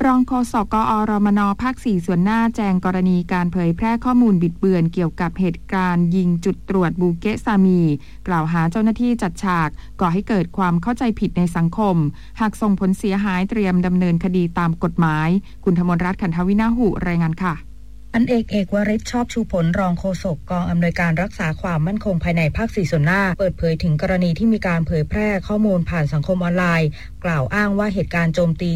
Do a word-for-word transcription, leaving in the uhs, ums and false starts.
รองโฆษกกอรมนภาคสี่ส่วนหน้าแจงกรณีการเผยแพร่ข้อมูลบิดเบือนเกี่ยวกับเหตุการณ์ยิงจุดตรวจบูเกะซามีกล่าวหาเจ้าหน้าที่จัดฉากก่อให้เกิดความเข้าใจผิดในสังคมหากส่งผลเสียหายเตรียมดำเนินคดีตามกฎหมายคุณธมรรัตน์ขันธวินาหุรายงานค่ะพันเอกเอกวริศชอบชูผลรองโฆษกกองอำนวยการรักษาความมั่นคงภายในภาคสี่ส่วนหน้าเปิดเผยถึงกรณีที่มีการเผยแพร่ข้อมูลผ่านสังคมออนไลน์กล่าวอ้างว่าเหตุการณ์โจมตี